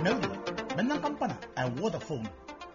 melodi, menang kampana, Vodafone.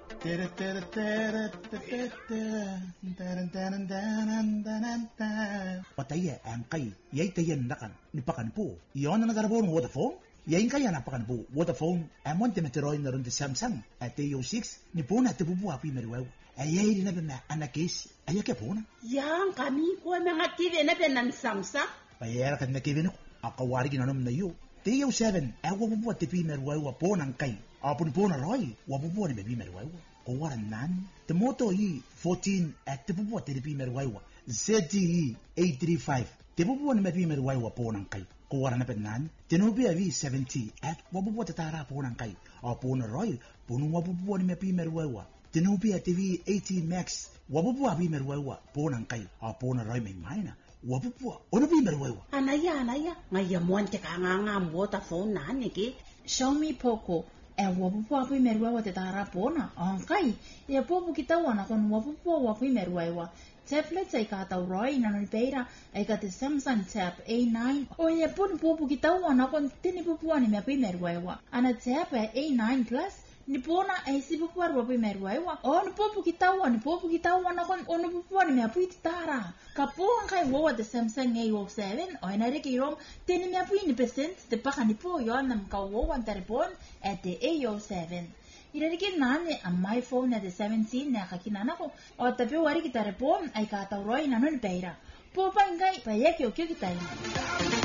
Pataya ang kay, yay tayan nakan, nipakan po. Iyon na nagarabo ng Vodafone? Yain kaya napakan po, Vodafone, amon timeteroy na rin di Samsung, at TO6, ni po na tibubuhapi mariwaw. Ayay rin na anakis, ayake po na. Yang kami po mga TV na ng Samsung. Payera ka na kivin ako, akawari ginanom na yu. TO7, wabubuha tipi mariwaw po ng kay. Apon po na roy, wabubuha ni baby mariwaw. Kawaran nan, timoto yi 14 at tibubuha tipi mariwaw. ZTE 835, tibubuha ni baby mariwaw po ng kay. Kawaran na penan, tinubi avi 70 at wabubuha tatara po ng kay. Apon na roy, punong wabubuha ni baby mariwaw. Tinubi at TV 80 Max, wabubuha baby mariwaw po ng kay. Apon na roy may maina. Wabubuha, ono baby mariwaw. Anaya, ngayon te ka nga Vodafone na niki. Xiaomi Poco, wabubuha baby mariwaw tatara po na. Angkay, popo kita wana kon wabubuha baby mariwaw. Tablet ay kataw Roy na nalipera ay kati Samsung Tab A9 o pun pupu kitawan akong tinipupuan ni mapi merwewa ana Tab A9 Plus nipona ay sipupuar wapi merwewa o nipupu kitawan akong o nipupuan ni mapi titara kapuan kay wawa the Samsung A07 o inarikirom tini mapi ni percent te paka nipo yon nam kawawan taripon at the A07 Irarikin nane ang my phone na the 17 na kakinana ko o tapi wari kita repon ay kataw Roy na nun pera. Po pa ingay payek yo kyo kita